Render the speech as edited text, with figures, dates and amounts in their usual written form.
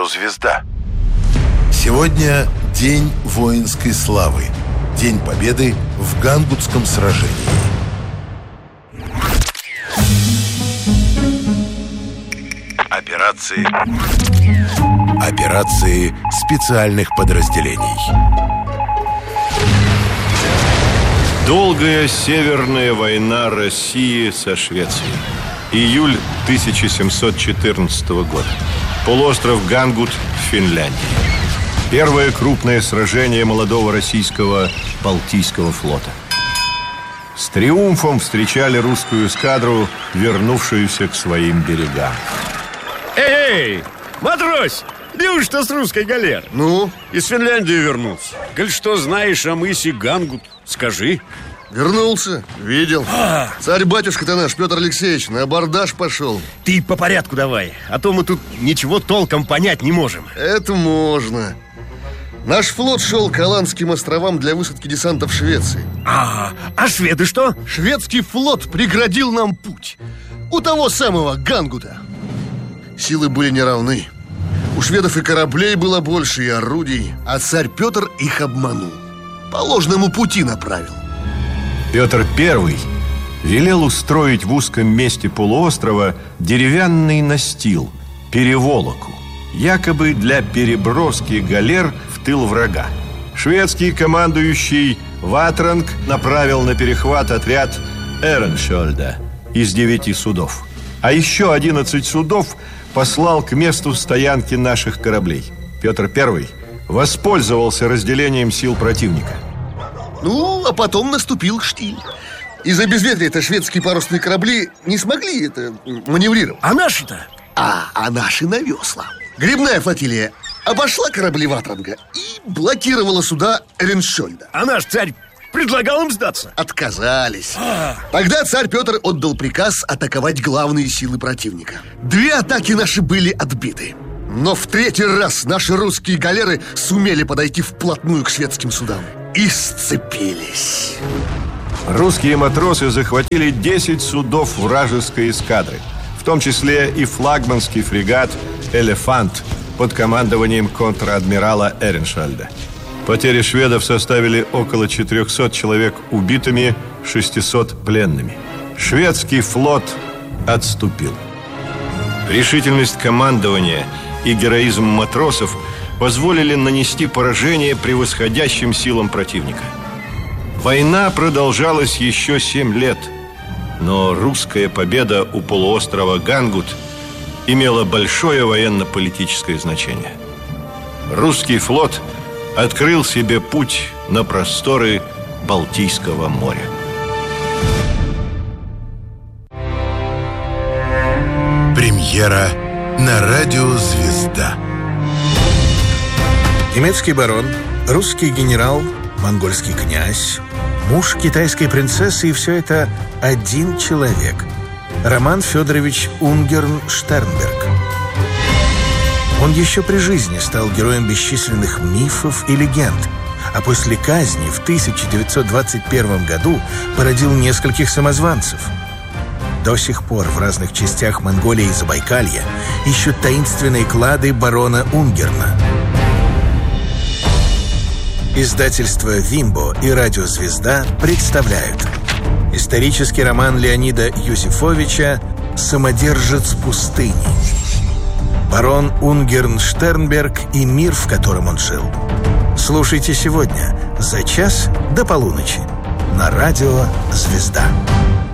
радио «Звезда». Сегодня День воинской славы. День победы в Гангутском сражении. Операции специальных подразделений. Долгая Северная война России со Швецией. Июль 1714 года. Полуостров Гангут в Финляндии. Первое крупное сражение молодого российского Балтийского флота. С триумфом встречали русскую эскадру, вернувшуюся к своим берегам. Эй, матрос! Неужто с русской галеры? Ну? Из Финляндии вернулся. Коль что знаешь о мысе Гангут, скажи. Вернулся, видел. Царь-батюшка-то наш, Петр Алексеевич, на абордаж пошел. Ты по порядку давай, а то мы тут ничего толком понять не можем. Это можно. Наш флот шел к Аландским островам для высадки десанта в Швеции. А шведы что? Шведский флот преградил нам путь у того самого Гангута. Силы были неравны. У шведов и кораблей было больше, и орудий. А царь Петр их обманул, по ложному пути направил. Петр I велел устроить в узком месте полуострова деревянный настил, переволоку, якобы для переброски галер в тыл врага. Шведский командующий Ватранг направил на перехват отряд Эреншольда из 9 судов. А еще 11 судов послал к месту стоянки наших кораблей. Петр I воспользовался разделением сил противника. Ну, а потом наступил штиль. Из-за безветрия-то шведские парусные корабли не смогли это маневрировать. А наши-то? А наши на весла. Гребная флотилия обошла корабли Ватранга и блокировала суда Эреншольда. А наш царь предлагал им сдаться? Отказались. Тогда царь Петр отдал приказ атаковать главные силы противника. 2 атаки наши были отбиты. Но в 3-й раз наши русские галеры сумели подойти вплотную к шведским судам и сцепились. Русские матросы захватили 10 судов вражеской эскадры, в том числе и флагманский фрегат «Элефант» под командованием контр-адмирала Эреншольда. Потери шведов составили около 400 человек убитыми, 600 пленными. Шведский флот отступил. Решительность командования и героизм матросов позволили нанести поражение превосходящим силам противника. Война продолжалась еще 7 лет, но русская победа у полуострова Гангут имела большое военно-политическое значение. Русский флот открыл себе путь на просторы Балтийского моря. Премьера на радио «Звезда». Немецкий барон, русский генерал, монгольский князь, муж китайской принцессы, и все это один человек – Роман Федорович Унгерн-Штернберг. Он еще при жизни стал героем бесчисленных мифов и легенд, а после казни в 1921 году породил нескольких самозванцев. До сих пор в разных частях Монголии и Забайкалья ищут таинственные клады барона Унгерна. Издательство «Вимбо» и радио «Звезда» представляют исторический роман Леонида Юзефовича «Самодержец пустыни». Барон Унгерн-Штернберг и мир, в котором он жил. Слушайте сегодня за час до полуночи на радио «Звезда».